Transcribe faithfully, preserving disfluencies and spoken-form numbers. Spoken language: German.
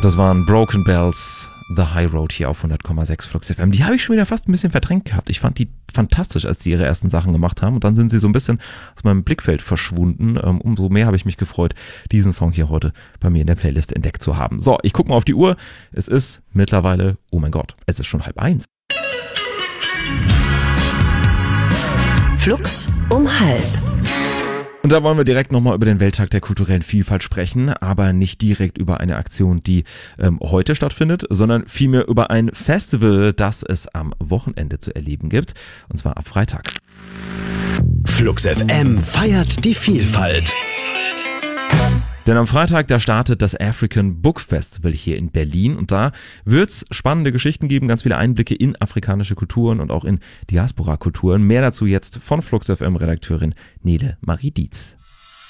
Das waren Broken Bells, The High Road hier auf hundert Komma sechs Flux F M. Die habe ich schon wieder fast ein bisschen verdrängt gehabt. Ich fand die fantastisch, als die ihre ersten Sachen gemacht haben. Und dann sind sie so ein bisschen aus meinem Blickfeld verschwunden. Ähm, umso mehr habe ich mich gefreut, diesen Song hier heute bei mir in der Playlist entdeckt zu haben. So, ich gucke mal auf die Uhr. Es ist mittlerweile, oh mein Gott, es ist schon halb eins. Flux um halb. Und da wollen wir direkt nochmal über den Welttag der kulturellen Vielfalt sprechen, aber nicht direkt über eine Aktion, die ähm, heute stattfindet, sondern vielmehr über ein Festival, das es am Wochenende zu erleben gibt, und zwar ab Freitag. Flux F M feiert die Vielfalt. Denn am Freitag, da startet das African Book Festival hier in Berlin und da wird's spannende Geschichten geben, ganz viele Einblicke in afrikanische Kulturen und auch in Diaspora-Kulturen. Mehr dazu jetzt von Flux F M-Redakteurin Nele Marie Dietz.